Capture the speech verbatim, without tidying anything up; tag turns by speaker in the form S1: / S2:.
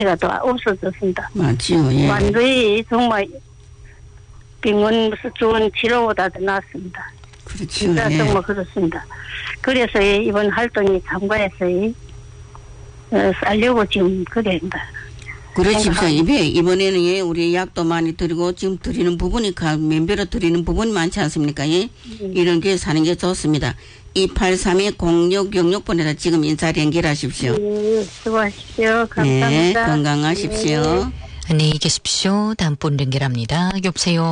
S1: 제가 또 없어졌습니다.
S2: 맞지요. 예.
S1: 완전히 정말 병원 무슨 좋은 치료보다도 낫습니다.
S2: 그렇죠.
S1: 진짜
S2: 예.
S1: 정말 그렇습니다. 그래서 이번 활동이 참가해서 어, 살려고 지금 그랬다.
S2: 그러십시오. 이be 이번에는 예, 우리 약도 많이 드리고 지금 드리는 부분이 면별로 드리는 부분이 많지 않습니까? 예?
S1: 음.
S2: 이런 게 사는 게 좋습니다. 이팔삼이 공육육육 번에다 지금 인사 연결하십시오.
S1: 네, 수고하십시오. 감사합니다.
S2: 네, 건강하십시오.
S1: 네.
S3: 안녕히 계십시오. 다음 분 연결합니다. 여보세요.